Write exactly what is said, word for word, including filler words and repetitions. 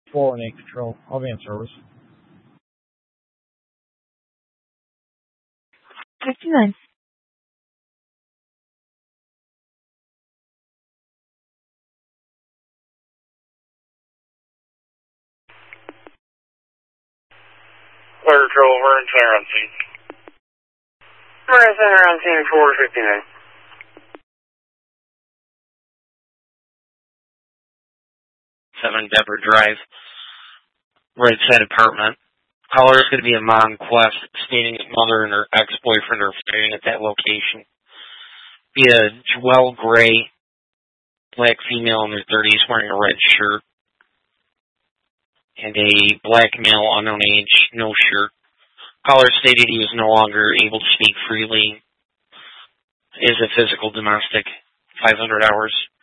four one eight Control. I'll be in service. fifty-nine. Fire Control, we're in center on scene. We're in center on scene four fifty-nine. seven Deborah Drive, right side apartment. Caller is going to be a mom Quest, stating his mother and her ex-boyfriend are fighting at that location. Be a Joelle Gray, black female in their thirties wearing a red shirt, and a black male unknown age, no shirt. Caller stated he was no longer able to speak freely. Is a physical domestic, five hundred hours.